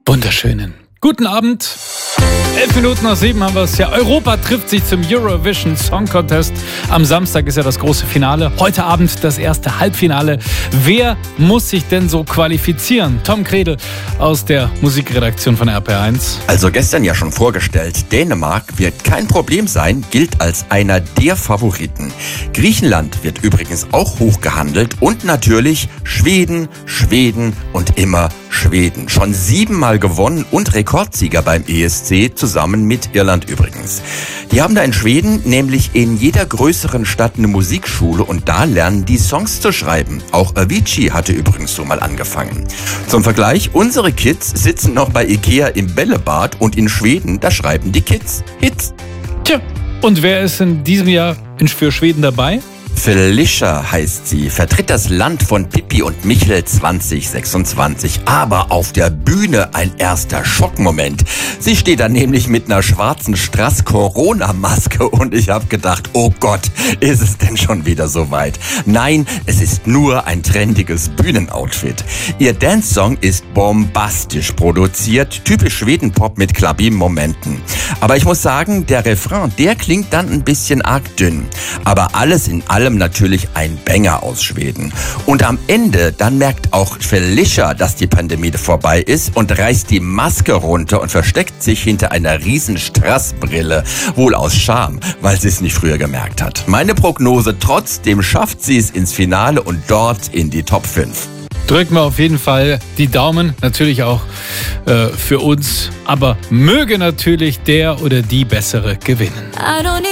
Wunderschönen guten Abend. 7:11 haben wir es ja. Europa trifft sich zum Eurovision Song Contest. Am Samstag ist ja das große Finale. Heute Abend das erste Halbfinale. Wer muss sich denn so qualifizieren? Tom Kredel aus der Musikredaktion von RPR1. Also gestern ja schon vorgestellt, Dänemark wird kein Problem sein, gilt als einer der Favoriten. Griechenland wird übrigens auch hoch gehandelt und natürlich Schweden, Schweden und immer Schweden. Schon 7-mal gewonnen und Rekordsieger beim ESC, zusammen mit Irland übrigens. Die haben da in Schweden nämlich in jeder größeren Stadt eine Musikschule und da lernen die Songs zu schreiben. Auch Avicii hatte übrigens so mal angefangen. Zum Vergleich, unsere Kids sitzen noch bei Ikea im Bällebad und in Schweden, da schreiben die Kids Hits. Tja, und wer ist in diesem Jahr für Schweden dabei? Felicia heißt sie, vertritt das Land von Pippi und Michel 2026. Aber auf der Bühne ein erster Schockmoment. Sie steht da nämlich mit einer schwarzen Strass-Corona-Maske und ich habe gedacht, oh Gott, ist es denn schon wieder soweit? Nein, es ist nur ein trendiges Bühnenoutfit. Ihr Dance-Song ist bombastisch produziert, typisch Schweden-Pop mit Klabim-Momenten. Aber ich muss sagen, der Refrain, der klingt dann ein bisschen arg dünn. Aber alles in allem natürlich ein Banger aus Schweden. Und am Ende, dann merkt auch Felicia, dass die Pandemie vorbei ist und reißt die Maske runter und versteckt sich hinter einer riesen Strassbrille. Wohl aus Scham, weil sie es nicht früher gemerkt hat. Meine Prognose, trotzdem schafft sie es ins Finale und dort in die Top 5. Drücken wir auf jeden Fall die Daumen, natürlich auch für uns. Aber möge natürlich der oder die Bessere gewinnen.